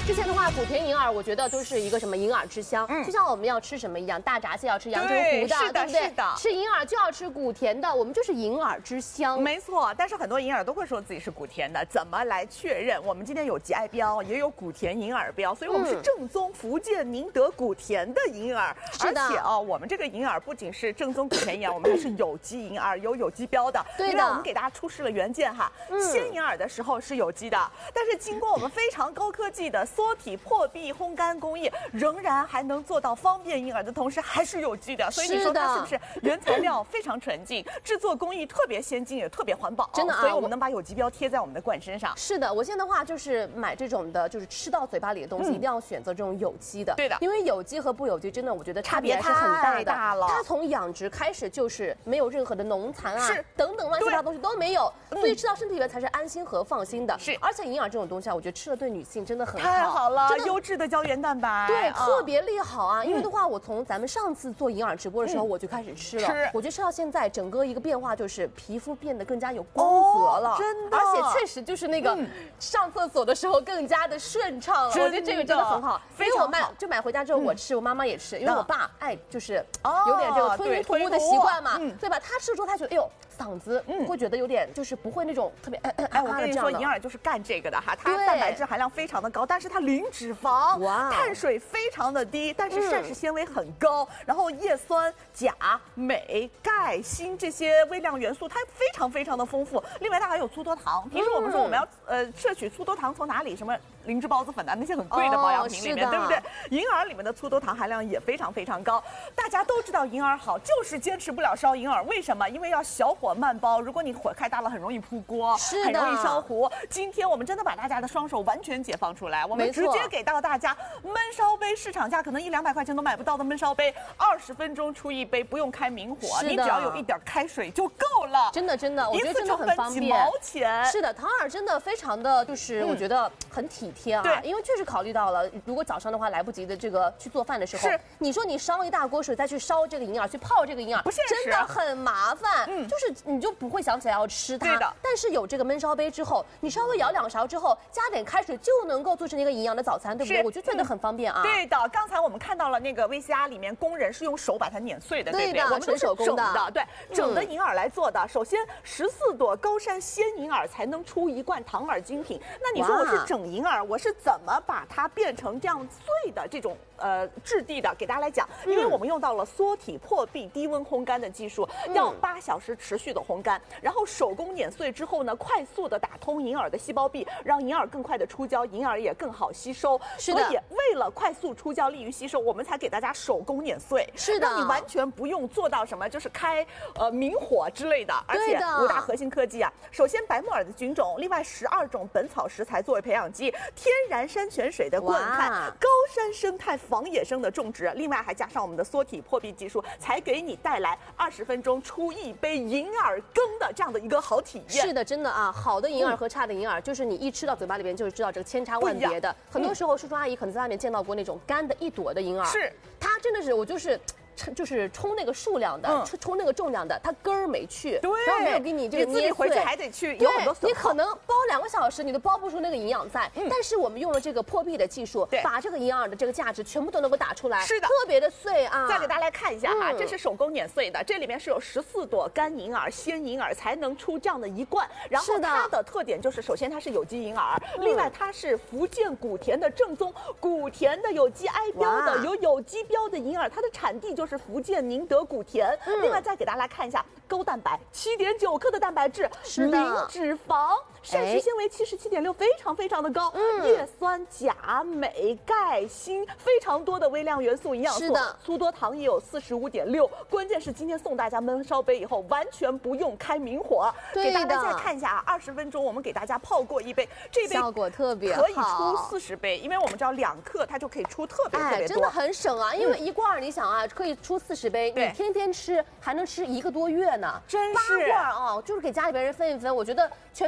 之前的话，古田银耳我觉得都是一个什么银耳之乡，就像我们要吃什么一样，大闸蟹要吃阳澄湖的，对不对？吃银耳就要吃古田的，我们就是银耳之乡。 没错，但是很多银耳都会说自己是古田的，怎么来确认？我们今天有GI标，也有古田银耳标，所以我们是正宗福建宁德古田的银耳。而且我们这个银耳不仅是正宗古田银耳，我们还是有机银耳，有机标的。 对的， 因为我们给大家出示了原件哈，鲜银耳的时候是有机的，但是经过我们非常高科技的缩体破壁烘干工艺，仍然还能做到方便银耳的同时还是有机的。所以你说它是不是原材料非常纯净，制作工艺特别先进，也特别环保？ 真的啊， 所以我们能把有机标贴在我们的罐身上。 是的，我现在的话就是买这种的，就是吃到嘴巴里的东西，一定要选择这种有机的。 对的， 因为有机和不有机真的我觉得差别还是很大的。它从养殖开始就是没有任何的农残啊，等等乱七八糟东西都没有，所以吃到身体里面才是安心和放心的。 是， 而且营养这种东西啊，我觉得吃了对女性真的很好， 太好了，优质的胶原蛋白， 对，特别利好啊。因为的话，我从咱们上次做营养直播的时候我就开始吃了，我觉得吃到现在整个一个变化就是皮肤变得更加有光泽了， 真的， 而且确实就是那个上厕所的时候更加的顺畅了。我觉得这个真的很好，因为我买回家之后我吃，我妈妈也吃，因为我爸爱就是有点这个吞云吐雾的习惯嘛，对吧？他吃了之后他觉得哎呦嗓子会觉得有点就是不会那种特别哎，我跟你说，银耳就是干这个的哈，它蛋白质含量非常的高，但是它零脂肪，碳水非常的低，但是膳食纤维很高，然后叶酸、钾、镁、钙、锌这些微量元素它非常的丰富。另外它还有粗多糖，平时我们说我们要摄取粗多糖从哪里？什么灵芝孢子粉啊那些很贵的保养品里面，对不对？银耳里面的粗多糖含量也非常高。大家都知道银耳好，就是坚持不了烧银耳，为什么？因为要小火慢煲，如果你火开大了，很容易扑锅，很容易烧糊。今天我们真的把大家的双手完全解放出来，我们直接给到大家焖烧杯，市场价可能100-200块钱都买不到的焖烧杯，20分钟出一杯，不用开明火，你只要有一点开水就够了。 真的，我觉得真的很方便， 几毛钱。 是的，糖耳真的非常的就是我觉得很体贴啊，因为确实考虑到了，如果早上的话来不及的这个去做饭的时候，你说你烧一大锅水再去烧这个银耳，去泡这个银耳， 不现实， 真的很麻烦。就是你就不会想起来要吃它。对的。但是有这个焖烧杯之后，你稍微舀2勺之后，加点开水就能够做成一个营养的早餐，对不对？我就觉得很方便啊。 对的，刚才我们看到了那个 VCR 里面工人是用手把它碾碎的，对不对？我们都是手工的， 对，整的银耳来做的。首先14朵高山鲜银耳才能出一罐糖耳精品。那你说我是整银耳，我是怎么把它变成这样碎的这种质地的？给大家来讲，因为我们用到了缩体破壁低温烘干的技术，要8小时持续的烘干，然后手工碾碎之后呢，快速的打通银耳的细胞壁，让银耳更快的出胶，银耳也更好吸收。所以为了快速出胶，利于吸收，我们才给大家手工碾碎。 是的， 让你完全不用做到什么就是开明火之类的，而且5大核心科技啊，首先白木耳的菌种，另外12种本草食材作为培养基，天然山泉水的灌溉，高山生态防野生的种植，另外还加上我们的缩体破壁技术，才给你带来20分钟出一杯银耳羹的这样的一个好体验。 是的，真的啊，好的银耳和差的银耳，就是你一吃到嘴巴里边就知道这个千差万别的。很多时候叔叔阿姨可能在外面见到过那种干的一朵的银耳，它真的是我就是冲那个数量的，冲那个重量的，它根儿没去，然后没有给你这个捏碎， 回去还得去有很多损耗。 你可能煲2个小时，你都煲不出那个营养在。但是我们用了这个破壁的技术，把这个银耳的这个价值全部都能够打出来，是的，特别的碎啊。 再给大家来看一下哈，这是手工碾碎的，这里面是有14朵干银耳、鲜银耳才能出这样的一罐。然后它的特点就是，首先它是有机银耳，另外它是福建古田的正宗古田的有GI标的有机标的银耳，它的产地就是福建宁德古田。另外再给大家来看一下高蛋白7.9克的蛋白质，零脂肪，膳食纤维77.6，非常的高，叶酸、钾、镁、钙、锌，非常多的微量元素营养素。是的，粗多糖也有45.6。关键是今天送大家焖烧杯以后，完全不用开明火。给大家再看一下啊，20分钟我们给大家泡过一杯，这杯效果特别好， 可以出40杯，因为我们知道2克它就可以出特别多， 真的很省啊。因为一罐你想啊，可以出40杯，你天天吃还能吃1个多月呢， 真是 8罐啊，就是给家里边人分一分。我觉得全家老少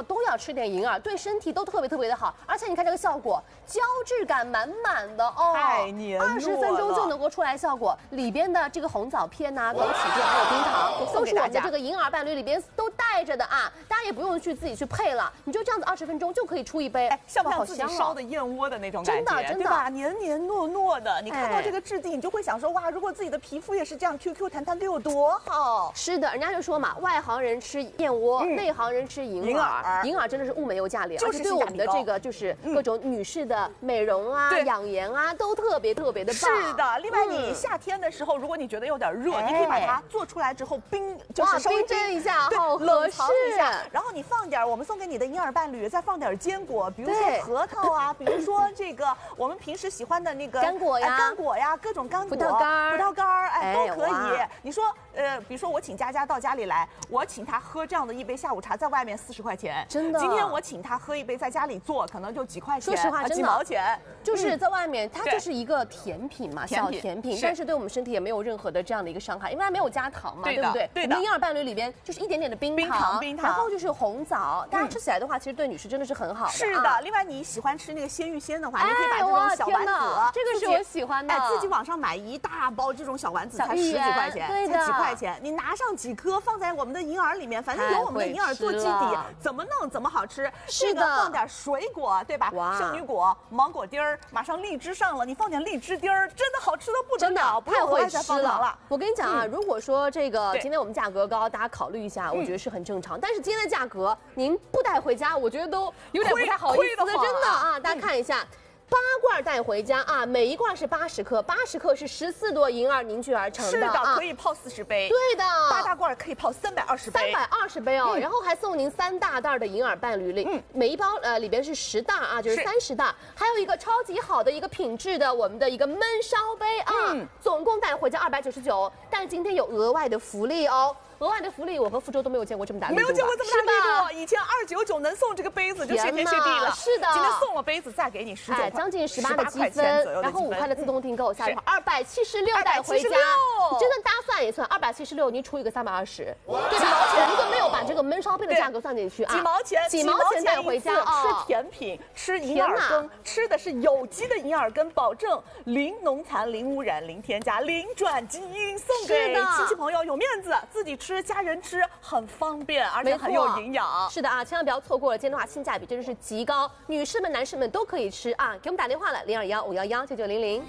号都要吃点银耳，对身体都特别的好。而且你看这个效果，胶质感满满的哦， 太黏了 ，20分钟就能够出来效果。里边的这个红枣片呐、枸杞片还有冰糖，都是我们的这个银耳伴侣里边都带着的啊，大家也不用去自己去配了，你就这样子20分钟就可以出一杯， 像不像自己烧的燕窝的那种感觉？ 真的， 对吧？黏黏糯糯的，你看到这个质地，你就会想说，哇，如果自己的皮肤也是这样 QQ 弹弹，得有多好？ 是的，人家就说嘛，外行人吃燕窝，内行人吃银耳。银耳真的是物美又价廉，而且对我们的这个就是各种女士的美容啊、养颜啊，都特别的棒。 是的，另外你夏天的时候，如果你觉得有点热，你可以把它做出来之后就是稍微冰镇一下，好冷藏一下，然后你放点我们送给你的银耳伴侣，再放点坚果，比如说核桃啊，比如说这个我们平时喜欢的那个干果呀， 各种干果、 葡萄干， 哎，都可以。你说比如说我请佳佳到家里来，我请她喝这样的一杯下午茶，在外面40块钱， 真的。 今天我请她喝一杯，在家里做，可能就几块钱， 说实话， 几毛钱。 就是在外面，它就是一个甜品嘛，小甜品，但是对我们身体也没有任何的这样的一个伤害，因为它没有加糖嘛，对不对？ 对的。 我们银耳伴侣里边就是一点点的冰糖，然后就是红枣，大家吃起来的话，其实对女士真的是很好的。 是的，另外你喜欢吃那个鲜芋仙的话，你可以把这种小丸子， 这个是我喜欢的， 自己网上买一大包这种小丸子，才10几块钱，才几块钱，你拿上几颗放在我们的银耳里面，反正有我们的银耳做基底，怎么弄怎么好吃。 是的， 放点水果，对吧？圣女果、芒果丁儿，马上荔枝上了，你放点荔枝丁儿，真的好吃的不得了， 太会吃了。 我跟你讲啊，如果说这个今天我们价格高，大家考虑一下，我觉得是很正常。但是今天的价格，您不带回家，我觉得都有点不太好意思的，真的啊！大家看一下。8罐带回家啊，每一罐是80克，80克是14朵银耳凝聚而成的， 是的，可以泡40杯。 对的 ，8大罐可以泡320杯 ，320杯哦。然后还送您3大袋的银耳伴侣里，每一包里边是10袋啊，就是30袋，还有一个超级好的一个品质的我们的一个焖烧杯啊，总共带回家299，但是今天有额外的福利哦。额外的福利，我和福州都没有见过这么大力度， 没有见过这么大力度。以前299能送这个杯子就谢天谢地了， 是的。 今天送了杯子，再给你19块， 将近18的积分，然后5块的自动订购，下一号276带回家，真的大家算一算，276您除以个320，对吧？我们都没有把这个焖烧杯的价格算进去啊，几毛钱带回家啊！ 吃甜品，吃银耳羹，吃的是有机的银耳羹，保证零农残、零污染、零添加、零转基因，送给亲戚朋友有面子，自己吃。家人吃很方便，而且很有营养。 是的啊，千万不要错过了，今天的话性价比真的是极高，女士们、男士们都可以吃啊！给我们打电话了，021-511-9900。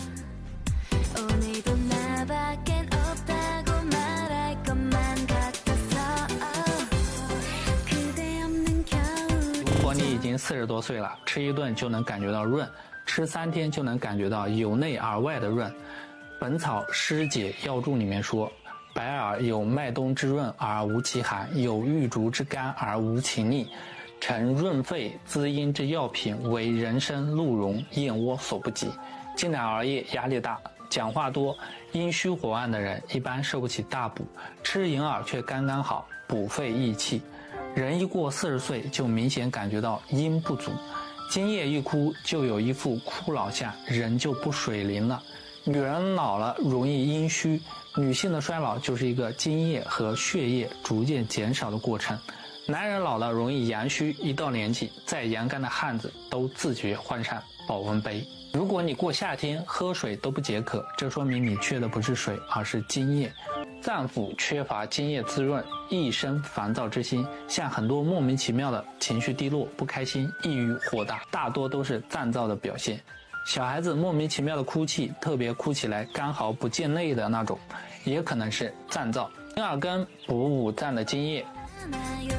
如果你已经40多岁了，吃一顿就能感觉到润，吃3天就能感觉到由内而外的润。《本草师解药注》里面说。白耳有麦冬之润而无其寒，有玉竹之甘而无其腻，成润肺滋阴之药品，为人参、鹿茸、燕窝所不及。近来熬夜压力大，讲话多，阴虚火旺的人一般受不起大补，吃银耳却刚刚好，补肺益气。人一过40岁就明显感觉到阴不足，津液一枯就有一副枯老相，人就不水灵了。女人老了容易阴虚，女性的衰老就是一个津液和血液逐渐减少的过程。男人老了容易阳虚，一到年纪再阳刚的汉子都自觉换上保温杯。如果你过夏天喝水都不解渴，这说明你缺的不是水，而是津液。脏腑缺乏津液滋润，易生烦躁之心，像很多莫名其妙的情绪低落、不开心、抑郁、火大，大多都是脏燥的表现。小孩子莫名其妙的哭泣，特别哭起来干嚎不见泪的那种，也可能是脏燥。银耳羹补五脏的津液，